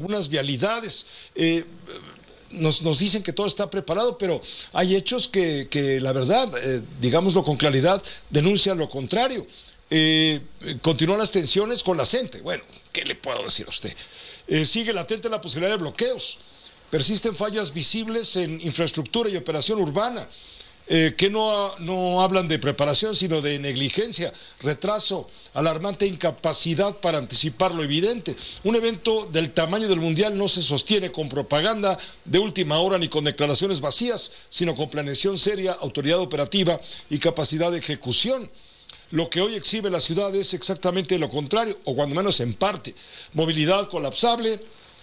algunas vialidades. Nos dicen que todo está preparado, pero hay hechos que la verdad, digámoslo con claridad, denuncian lo contrario. Continúan las tensiones con la CENTE. Bueno, ¿qué le puedo decir a usted? Sigue latente la posibilidad de bloqueos. Persisten fallas visibles en infraestructura y operación urbana, que no hablan de preparación, sino de negligencia, retraso, alarmante incapacidad para anticipar lo evidente. Un evento del tamaño del Mundial no se sostiene con propaganda de última hora ni con declaraciones vacías, sino con planeación seria, autoridad operativa y capacidad de ejecución. Lo que hoy exhibe la ciudad es exactamente lo contrario, o cuando menos en parte. Movilidad colapsable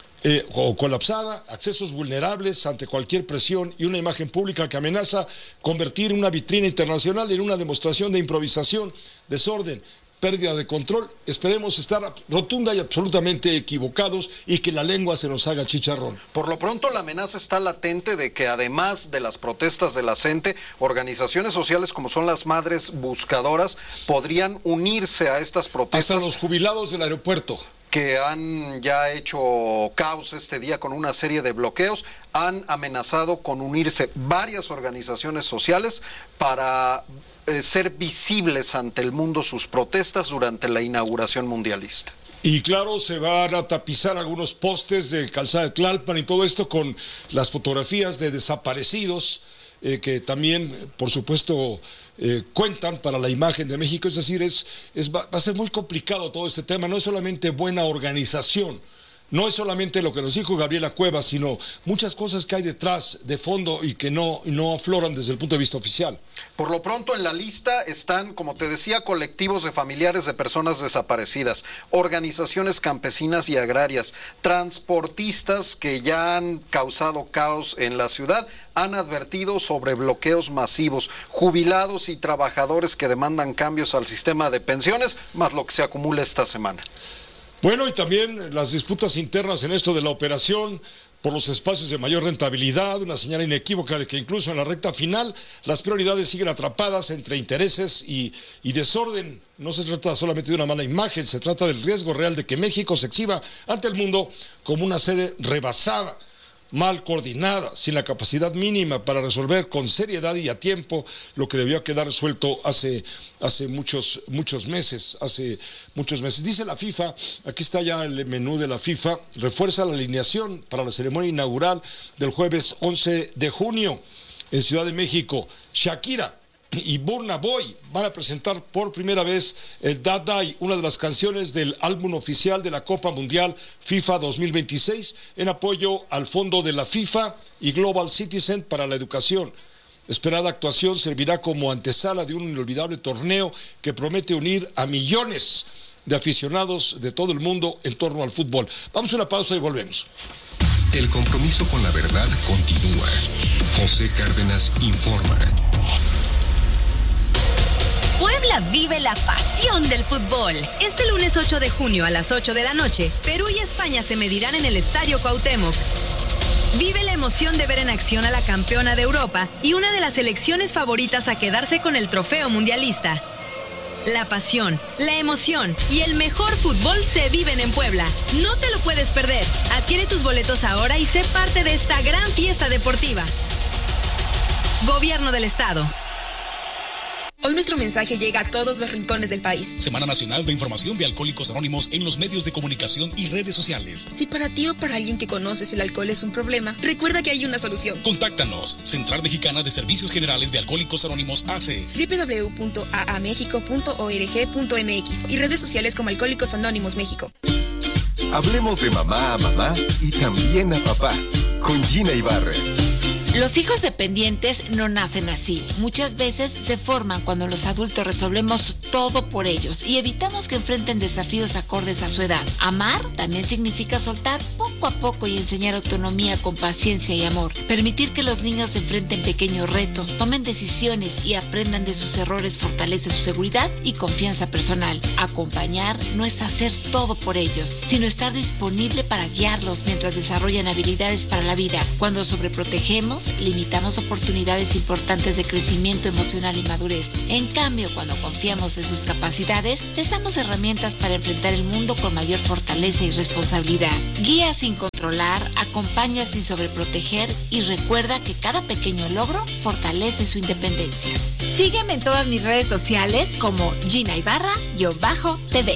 o colapsada, accesos vulnerables ante cualquier presión y una imagen pública que amenaza convertir una vitrina internacional en una demostración de improvisación, desorden, pérdida de control. Esperemos estar rotunda y absolutamente equivocados y que la lengua se nos haga chicharrón. Por lo pronto, la amenaza está latente de que además de las protestas de la CENTE, organizaciones sociales como son las Madres Buscadoras podrían unirse a estas protestas. Hasta los jubilados del aeropuerto, que han ya hecho caos este día con una serie de bloqueos, han amenazado con unirse varias organizaciones sociales para ser visibles ante el mundo sus protestas durante la inauguración mundialista. Y claro, se van a tapizar algunos postes de Calzada de Tlalpan y todo esto con las fotografías de desaparecidos, que también, por supuesto, cuentan para la imagen de México. Es decir, va a ser muy complicado todo este tema. No es solamente buena organización, no es solamente lo que nos dijo Gabriela Cuevas, sino muchas cosas que hay detrás, de fondo, y que no afloran desde el punto de vista oficial. Por lo pronto en la lista están, como te decía, colectivos de familiares de personas desaparecidas, organizaciones campesinas y agrarias, transportistas que ya han causado caos en la ciudad, han advertido sobre bloqueos masivos, jubilados y trabajadores que demandan cambios al sistema de pensiones, más lo que se acumula esta semana. Bueno, y también las disputas internas en esto de la operación por los espacios de mayor rentabilidad, una señal inequívoca de que incluso en la recta final las prioridades siguen atrapadas entre intereses y desorden. No se trata solamente de una mala imagen, se trata del riesgo real de que México se exhiba ante el mundo como una sede rebasada, mal coordinada, sin la capacidad mínima para resolver con seriedad y a tiempo lo que debió quedar resuelto hace muchos meses. Dice la FIFA, aquí está ya el menú de la FIFA, refuerza la alineación para la ceremonia inaugural del jueves 11 de junio en Ciudad de México. Shakira y Burna Boy van a presentar por primera vez el Dadai, una de las canciones del álbum oficial de la Copa Mundial FIFA 2026, en apoyo al fondo de la FIFA y Global Citizen para la educación. Esperada actuación servirá como antesala de un inolvidable torneo que promete unir a millones de aficionados de todo el mundo en torno al fútbol. Vamos a una pausa y volvemos. El compromiso con la verdad continúa. José Cárdenas informa. Puebla vive la pasión del fútbol. Este lunes 8 de junio a las 8 de la noche, Perú y España se medirán en el Estadio Cuauhtémoc. Vive la emoción de ver en acción a la campeona de Europa y una de las selecciones favoritas a quedarse con el trofeo mundialista. La pasión, la emoción y el mejor fútbol se viven en Puebla. No te lo puedes perder. Adquiere tus boletos ahora y sé parte de esta gran fiesta deportiva. Gobierno del Estado. Hoy nuestro mensaje llega a todos los rincones del país. Semana Nacional de Información de Alcohólicos Anónimos en los medios de comunicación y redes sociales. Si para ti o para alguien que conoces el alcohol es un problema, recuerda que hay una solución. Contáctanos. Central Mexicana de Servicios Generales de Alcohólicos Anónimos AC. www.aamexico.org.mx y redes sociales como Alcohólicos Anónimos México. Hablemos de mamá a mamá y también a papá, con Gina Ibarra. Los hijos dependientes no nacen así. Muchas veces se forman cuando los adultos resolvemos todo por ellos y evitamos que enfrenten desafíos acordes a su edad. Amar también significa soltar poco a poco y enseñar autonomía con paciencia y amor. Permitir que los niños enfrenten pequeños retos, tomen decisiones y aprendan de sus errores fortalece su seguridad y confianza personal. Acompañar no es hacer todo por ellos, sino estar disponible para guiarlos mientras desarrollan habilidades para la vida. Cuando sobreprotegemos, aferramos, limitamos oportunidades importantes de crecimiento emocional y madurez. En cambio, cuando confiamos en sus capacidades, les damos herramientas para enfrentar el mundo con mayor fortaleza y responsabilidad. Guía sin controlar, acompaña sin sobreproteger y recuerda que cada pequeño logro fortalece su independencia. Sígueme en todas mis redes sociales como Gina Ibarra-TV.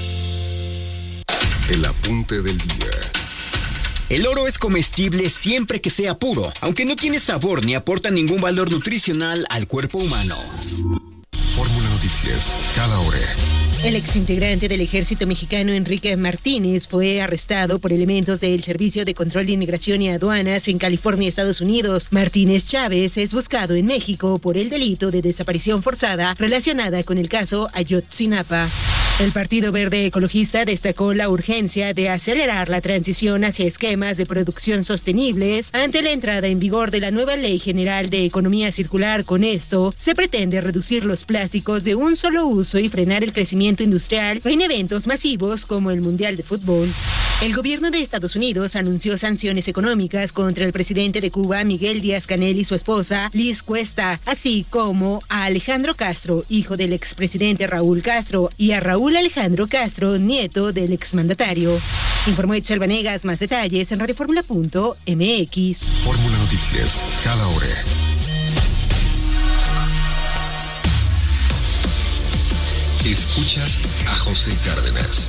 El apunte del día. El oro es comestible siempre que sea puro, aunque no tiene sabor ni aporta ningún valor nutricional al cuerpo humano. Fórmula Noticias, cada hora. El exintegrante del ejército mexicano Enrique Martínez fue arrestado por elementos del Servicio de Control de Inmigración y Aduanas en California, Estados Unidos. Martínez Chávez es buscado en México por el delito de desaparición forzada relacionada con el caso Ayotzinapa. El Partido Verde Ecologista destacó la urgencia de acelerar la transición hacia esquemas de producción sostenibles ante la entrada en vigor de la nueva Ley General de Economía Circular. Con esto, se pretende reducir los plásticos de un solo uso y frenar el crecimiento industrial en eventos masivos como el Mundial de Fútbol. El gobierno de Estados Unidos anunció sanciones económicas contra el presidente de Cuba, Miguel Díaz-Canel, y su esposa, Liz Cuesta, así como a Alejandro Castro, hijo del expresidente Raúl Castro, y a Raúl Alejandro Castro, nieto del exmandatario. Informó Itzel Vanegas. Más detalles en radioformula.mx. Fórmula Noticias, cada hora. Escuchas a José Cárdenas.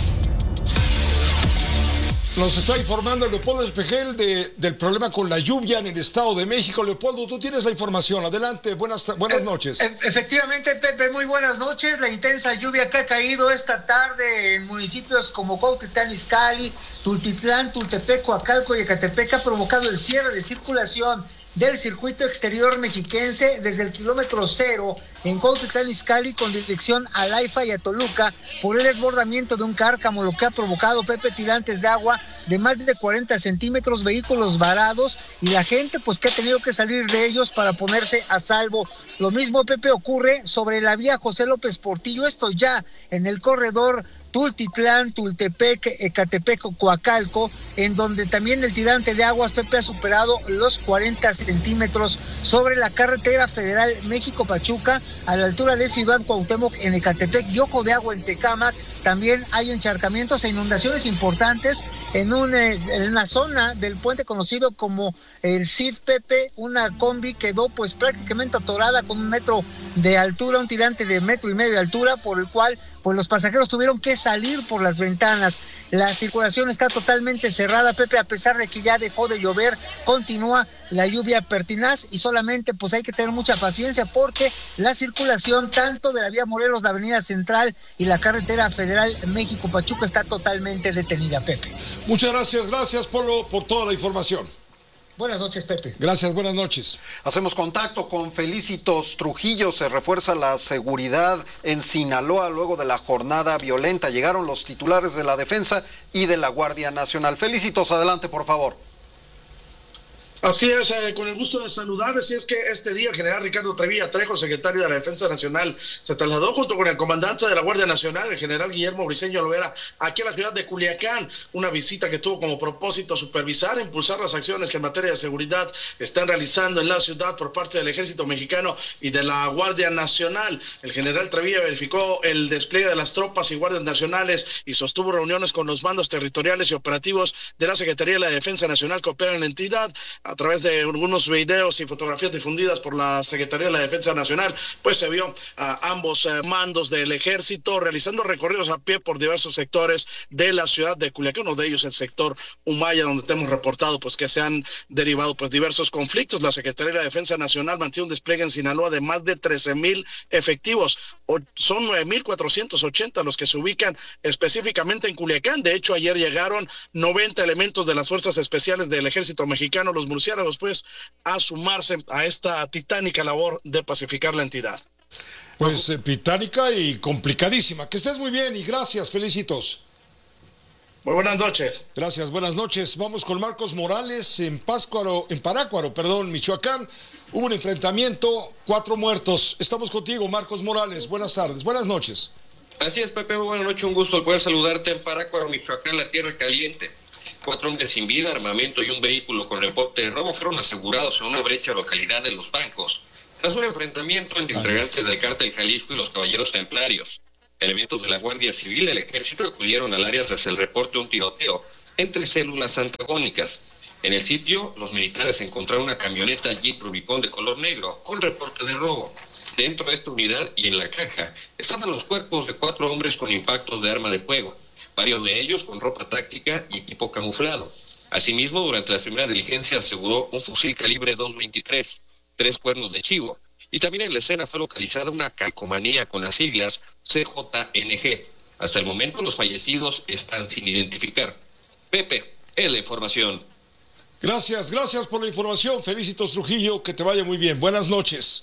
Nos está informando Leopoldo Espejel del problema con la lluvia en el Estado de México. Leopoldo, tú tienes la información. Adelante, buenas noches. Efectivamente, Pepe, muy buenas noches. La intensa lluvia que ha caído esta tarde en municipios como Cuautitlán Izcalli, Tultitlán, Tultepec, Coacalco y Ecatepec ha provocado el cierre de circulación del circuito exterior mexiquense desde el kilómetro 0 en Cuautitlán Izcalli con dirección a Laifa y a Toluca por el desbordamiento de un cárcamo, lo que ha provocado, Pepe, tirantes de agua de más de 40 centímetros, vehículos varados y la gente pues que ha tenido que salir de ellos para ponerse a salvo. Lo mismo, Pepe, ocurre sobre la vía José López Portillo, esto ya en el corredor Tultitlán, Tultepec, Ecatepec, Coacalco, en donde también el tirante de aguas, Pepe, ha superado los 40 centímetros sobre la carretera federal México-Pachuca, a la altura de Ciudad Cuauhtémoc en Ecatepec y Ojo de Agua en Tecámac. También hay encharcamientos e inundaciones importantes en una zona del puente conocido como el Cid, Pepe. Una combi quedó pues prácticamente atorada con 1 metro de altura, un tirante de 1,5 metros de altura, por el cual pues los pasajeros tuvieron que salir por las ventanas. La circulación está totalmente cerrada, Pepe, a pesar de que ya dejó de llover, continúa la lluvia pertinaz y solamente pues hay que tener mucha paciencia porque la circulación tanto de la vía Morelos, la avenida Central y la carretera federal México-Pachuca está totalmente detenida, Pepe. Muchas gracias, Polo, por toda la información. Buenas noches, Pepe. Gracias, buenas noches. Hacemos contacto con Felicitos Trujillo. Se refuerza la seguridad en Sinaloa luego de la jornada violenta. Llegaron los titulares de la Defensa y de la Guardia Nacional. Felicitos, adelante, por favor. Así es, con el gusto de saludarles. Y es que este día el general Ricardo Trevilla Trejo, secretario de la Defensa Nacional, se trasladó junto con el comandante de la Guardia Nacional, el general Guillermo Briceño Lovera, aquí a la ciudad de Culiacán. Una visita que tuvo como propósito supervisar e impulsar las acciones que en materia de seguridad están realizando en la ciudad por parte del Ejército Mexicano y de la Guardia Nacional. El general Trevilla verificó el despliegue de las tropas y guardias nacionales y sostuvo reuniones con los mandos territoriales y operativos de la Secretaría de la Defensa Nacional que operan en la entidad. A través de algunos videos y fotografías difundidas por la Secretaría de la Defensa Nacional, pues se vio a ambos mandos del ejército realizando recorridos a pie por diversos sectores de la ciudad de Culiacán, uno de ellos el sector Humaya, donde te hemos reportado pues que se han derivado pues diversos conflictos. La Secretaría de la Defensa Nacional mantiene un despliegue en Sinaloa de más de 13,000 efectivos. Son 9,480 los que se ubican específicamente en Culiacán. De hecho, ayer llegaron 90 elementos de las fuerzas especiales del Ejército Mexicano, los murciélagos, pues, a sumarse a esta titánica labor de pacificar la entidad. Pues titánica y complicadísima. Que estés muy bien y gracias, Felicitos. Muy buenas noches. Gracias, buenas noches. Vamos con Marcos Morales en Parácuaro, Michoacán. Hubo un enfrentamiento, 4 muertos. Estamos contigo, Marcos Morales. Buenas tardes, buenas noches. Así es, Pepe, buenas noches. Un gusto poder saludarte en Parácuaro, Michoacán, la tierra caliente. 4 hombres sin vida, armamento y un vehículo con reporte de robo fueron asegurados en una brecha localidad de Los Bancos, tras un enfrentamiento entre integrantes del Cártel Jalisco y los Caballeros Templarios. Elementos de la Guardia Civil y el Ejército acudieron al área tras el reporte de un tiroteo entre células antagónicas. En el sitio, los militares encontraron una camioneta Jeep Rubicon de color negro con reporte de robo. Dentro de esta unidad y en la caja estaban los cuerpos de 4 hombres con impactos de arma de fuego, varios de ellos con ropa táctica y equipo camuflado. Asimismo, durante la primera diligencia aseguró un fusil calibre .223, 3 cuernos de chivo, y también en la escena fue localizada una calcomanía con las siglas CJNG. Hasta el momento los fallecidos están sin identificar. Pepe, es la información. Gracias por la información. Felicitos, Trujillo, que te vaya muy bien. Buenas noches.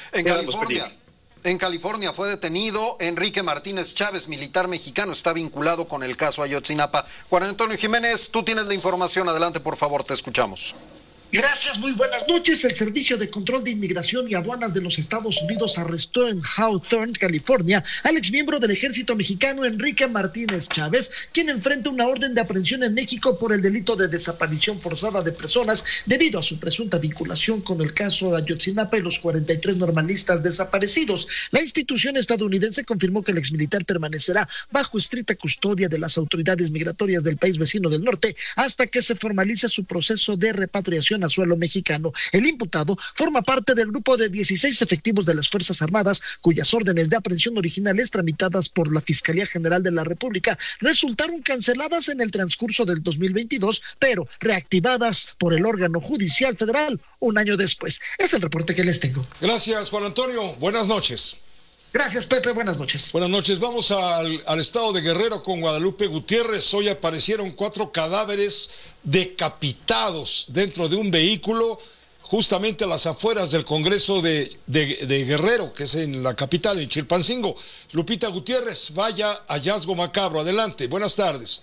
En California fue detenido Enrique Martínez Chávez, militar mexicano, está vinculado con el caso Ayotzinapa. Juan Antonio Jiménez, tú tienes la información, adelante por favor, te escuchamos. Gracias, muy buenas noches. El Servicio de Control de Inmigración y Aduanas de los Estados Unidos arrestó en Hawthorne, California, al exmiembro del Ejército Mexicano Enrique Martínez Chávez, quien enfrenta una orden de aprehensión en México por el delito de desaparición forzada de personas debido a su presunta vinculación con el caso de Ayotzinapa y los 43 normalistas desaparecidos. La institución estadounidense confirmó que el exmilitar permanecerá bajo estricta custodia de las autoridades migratorias del país vecino del norte hasta que se formalice su proceso de repatriación a suelo mexicano. El imputado forma parte del grupo de 16 efectivos de las Fuerzas Armadas cuyas órdenes de aprehensión originales tramitadas por la Fiscalía General de la República resultaron canceladas en el transcurso del 2022, pero reactivadas por el órgano judicial federal un año después. Es el reporte que les tengo. Gracias, Juan Antonio. Buenas noches. Gracias, Pepe. Buenas noches. Buenas noches. Vamos al estado de Guerrero con Guadalupe Gutiérrez. Hoy aparecieron 4 cadáveres decapitados dentro de un vehículo justamente a las afueras del Congreso de Guerrero, que es en la capital, en Chilpancingo. Lupita Gutiérrez, vaya hallazgo macabro. Adelante. Buenas tardes.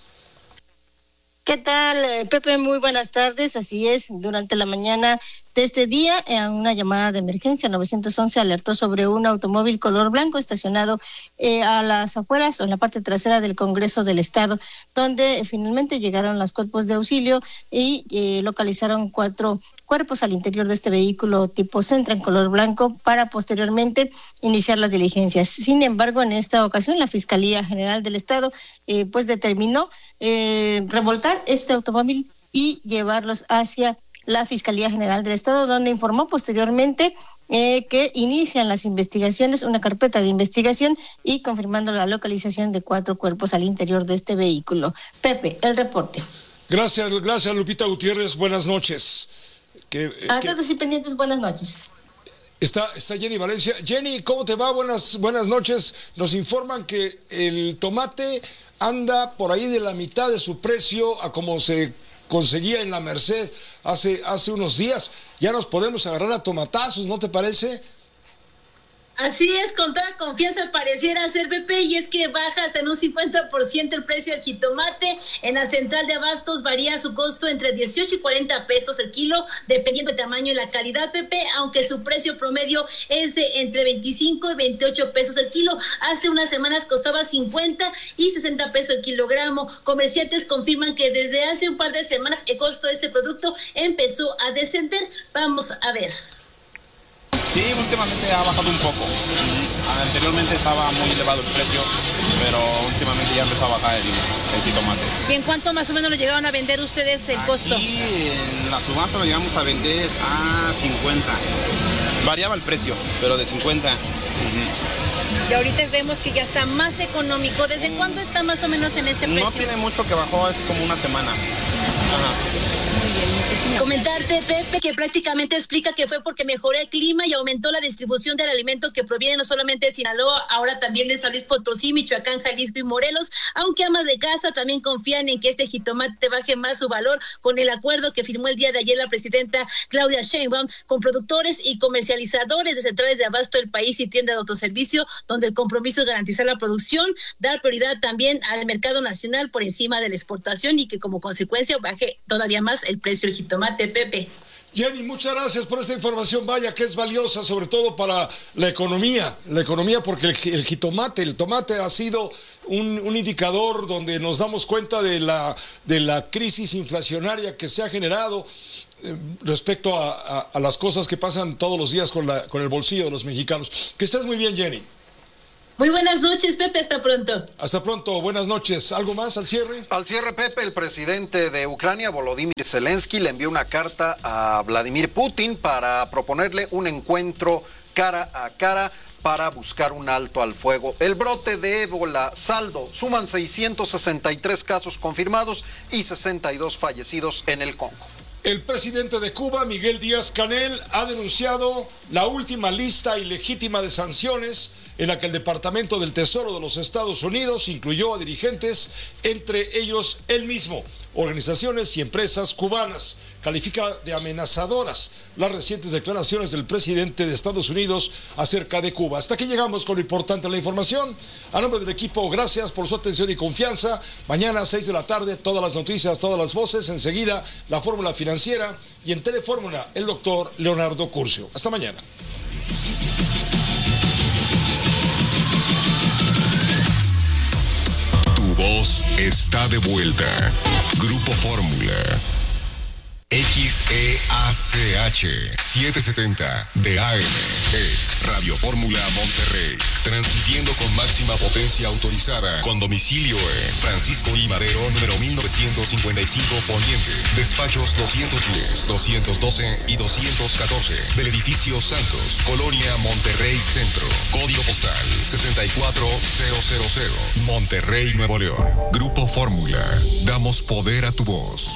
¿Qué tal, Pepe? Muy buenas tardes. Así es, durante la mañana de este día, en una llamada de emergencia, 911 alertó sobre un automóvil color blanco estacionado a las afueras o en la parte trasera del Congreso del Estado, donde finalmente llegaron los cuerpos de auxilio y localizaron 4 cuerpos al interior de este vehículo tipo Sentra en color blanco para posteriormente iniciar las diligencias. Sin embargo, en esta ocasión la Fiscalía General del Estado pues determinó revolcar este automóvil y llevarlos hacia la Fiscalía General del Estado, donde informó posteriormente que inician las investigaciones, una carpeta de investigación y confirmando la localización de 4 cuerpos al interior de este vehículo. Pepe, el reporte. Gracias Lupita Gutiérrez, buenas noches. Atentos y pendientes, buenas noches. Está Jenny Valencia. Jenny, ¿cómo te va? Buenas noches. Nos informan que el tomate anda por ahí de la mitad de su precio a como se conseguía en la Merced hace unos días. Ya nos podemos agarrar a tomatazos, ¿no te parece? Así es, con toda confianza pareciera ser, Pepe, y es que baja hasta en un 50% el precio del jitomate. En la central de abastos varía su costo entre 18 y 40 pesos el kilo, dependiendo del tamaño y la calidad, Pepe, aunque su precio promedio es de entre 25 y 28 pesos el kilo. Hace unas semanas costaba 50 y 60 pesos el kilogramo. Comerciantes confirman que desde hace un par de semanas el costo de este producto empezó a descender. Vamos a ver. Sí, últimamente ha bajado un poco. Anteriormente estaba muy elevado el precio, pero últimamente ya empezó a bajar el jitomate. ¿Y en cuánto más o menos lo llegaron a vender ustedes el costo? Aquí en la subasta lo llegamos a vender a 50. Variaba el precio, pero de 50. Y ahorita vemos que ya está más económico. ¿Desde cuándo está más o menos en este precio? No tiene mucho que bajó, es como una semana. Ajá. Comentarte, Pepe, que prácticamente explica que fue porque mejoró el clima y aumentó la distribución del alimento que proviene no solamente de Sinaloa, ahora también de San Luis Potosí, Michoacán, Jalisco y Morelos, aunque amas de casa también confían en que este jitomate baje más su valor con el acuerdo que firmó el día de ayer la presidenta Claudia Sheinbaum con productores y comercializadores de centrales de abasto del país y tiendas de autoservicio, donde el compromiso es garantizar la producción, dar prioridad también al mercado nacional por encima de la exportación y que como consecuencia baje todavía más el precio del jitomate, Pepe. Jenny, muchas gracias por esta información, vaya que es valiosa, sobre todo para la economía porque el tomate ha sido un indicador donde nos damos cuenta de la crisis inflacionaria que se ha generado respecto a las cosas que pasan todos los días con el bolsillo de los mexicanos. Que estés muy bien, Jenny. Muy buenas noches, Pepe, hasta pronto. Hasta pronto, buenas noches. ¿Algo más al cierre? Al cierre, Pepe, el presidente de Ucrania, Volodymyr Zelensky, le envió una carta a Vladimir Putin para proponerle un encuentro cara a cara para buscar un alto al fuego. El brote de ébola, saldo, suman 663 casos confirmados y 62 fallecidos en el Congo. El presidente de Cuba, Miguel Díaz-Canel, ha denunciado la última lista ilegítima de sanciones en la que el Departamento del Tesoro de los Estados Unidos incluyó a dirigentes, entre ellos él mismo, organizaciones y empresas cubanas. Califica de amenazadoras las recientes declaraciones del presidente de Estados Unidos acerca de Cuba. Hasta aquí llegamos con lo importante de la información. A nombre del equipo, gracias por su atención y confianza. Mañana a 6 de la tarde, todas las noticias, todas las voces. Enseguida, la fórmula financiera. Y en Telefórmula, el doctor Leonardo Curcio. Hasta mañana. Tu voz está de vuelta. Grupo Fórmula. XEACH 770 de AM es Radio Fórmula Monterrey, transmitiendo con máxima potencia autorizada, con domicilio en Francisco I. Madero, número 1955 Poniente, despachos 210, 212 y 214 del edificio Santos, Colonia Monterrey Centro, código postal 64000, Monterrey, Nuevo León. Grupo Fórmula, damos poder a tu voz.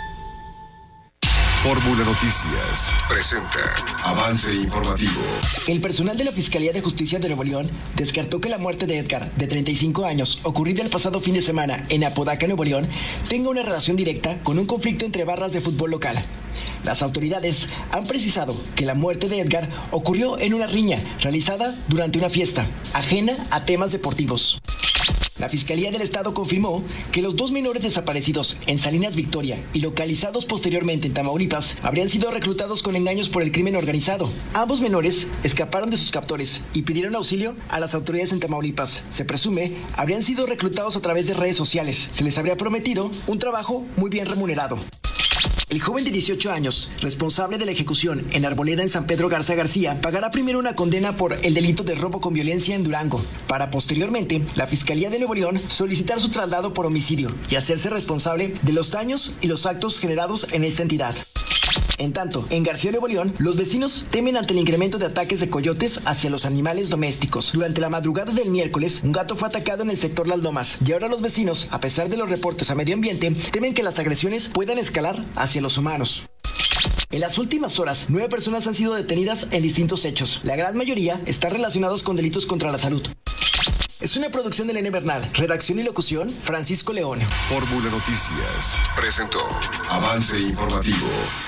Fórmula Noticias presenta avance informativo. El personal de la Fiscalía de Justicia de Nuevo León descartó que la muerte de Edgar, de 35 años, ocurrida el pasado fin de semana en Apodaca, Nuevo León, tenga una relación directa con un conflicto entre barras de fútbol local. Las autoridades han precisado que la muerte de Edgar ocurrió en una riña realizada durante una fiesta, ajena a temas deportivos. La Fiscalía del Estado confirmó que los dos menores desaparecidos en Salinas Victoria y localizados posteriormente en Tamaulipas habrían sido reclutados con engaños por el crimen organizado. Ambos menores escaparon de sus captores y pidieron auxilio a las autoridades en Tamaulipas. Se presume habrían sido reclutados a través de redes sociales. Se les habría prometido un trabajo muy bien remunerado. El joven de 18 años, responsable de la ejecución en Arboleda en San Pedro Garza García, pagará primero una condena por el delito de robo con violencia en Durango, para posteriormente la Fiscalía de Nuevo León solicitar su traslado por homicidio y hacerse responsable de los daños y los actos generados en esta entidad. En tanto, en García, Nuevo León, los vecinos temen ante el incremento de ataques de coyotes hacia los animales domésticos. Durante la madrugada del miércoles, un gato fue atacado en el sector Las Lomas, y ahora los vecinos, a pesar de los reportes a medio ambiente, temen que las agresiones puedan escalar hacia los humanos. En las últimas horas, 9 personas han sido detenidas en distintos hechos. La gran mayoría están relacionados con delitos contra la salud. Es una producción de Elena Bernal. Redacción y locución, Francisco León. Fórmula Noticias presentó avance informativo.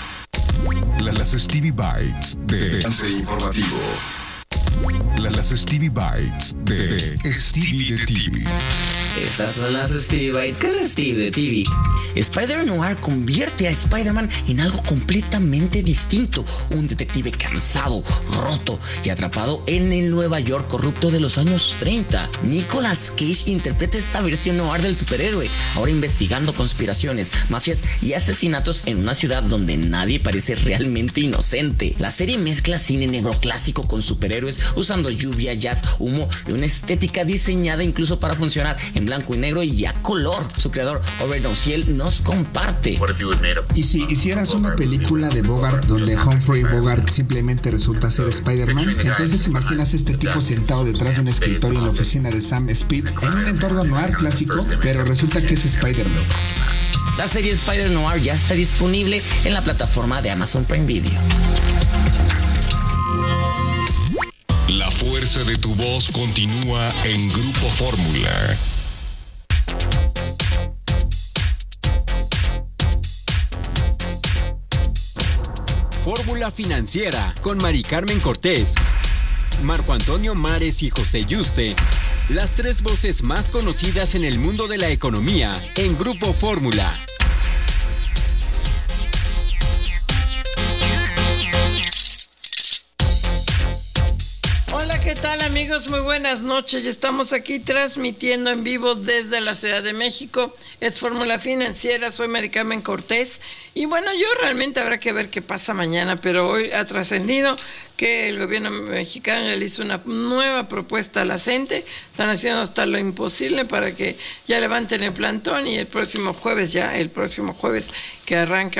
Las Stevie Bites de avance informativo. Las Stevie Bites de Stevie de TV. Estas son las Stevie Bites con Stevie de TV. Spider-Noir convierte a Spider-Man en algo completamente distinto. Un detective cansado, roto y atrapado en el Nueva York corrupto de los años 30. Nicolas Cage interpreta esta versión noir del superhéroe, ahora investigando conspiraciones, mafias y asesinatos en una ciudad donde nadie parece realmente inocente. La serie mezcla cine negro clásico con superhéroes, usando lluvia, jazz, humo y una estética diseñada incluso para funcionar en blanco y negro y a color. Su creador, Robert Downey, nos comparte. ¿Y si hicieras una película de Bogart donde Humphrey Bogart simplemente resulta ser Spider-Man? Entonces imaginas este tipo sentado detrás de un escritorio en la oficina de Sam Speed en un entorno noir clásico, pero resulta que es Spider-Man. La serie Spider-Noir ya está disponible en la plataforma de Amazon Prime Video. La fuerza de tu voz continúa en Grupo Fórmula. Fórmula Financiera con Mari Carmen Cortés, Marco Antonio Mares y José Yuste. Las tres voces más conocidas en el mundo de la economía en Grupo Fórmula. ¿qué tal, amigos? Muy buenas noches. Ya estamos aquí transmitiendo en vivo desde la Ciudad de México. Es Fórmula Financiera, soy Mari Carmen Cortés. Y bueno, yo realmente habrá que ver qué pasa mañana, pero hoy ha trascendido que el gobierno mexicano ya le hizo una nueva propuesta a la CENTE. Están haciendo hasta lo imposible para que ya levanten el plantón y el próximo jueves que arranca